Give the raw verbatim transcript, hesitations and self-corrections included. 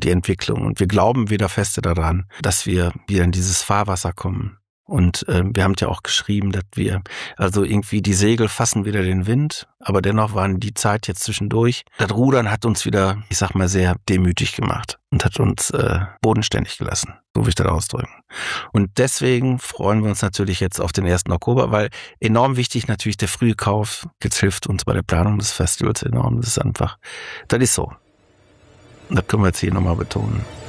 die Entwicklung. Und wir glauben wieder feste daran, dass wir wieder in dieses Fahrwasser kommen. Und äh, wir haben ja auch geschrieben, dass wir, also irgendwie die Segel fassen wieder den Wind, aber dennoch waren die Zeit jetzt zwischendurch. Das Rudern hat uns wieder, ich sag mal, sehr demütig gemacht und hat uns äh, bodenständig gelassen, so will ich das ausdrücken. Und deswegen freuen wir uns natürlich jetzt auf den ersten Oktober, weil enorm wichtig natürlich der frühe Kauf, jetzt hilft uns bei der Planung des Festivals enorm. Das ist einfach, das ist so. Das können wir jetzt hier nochmal betonen.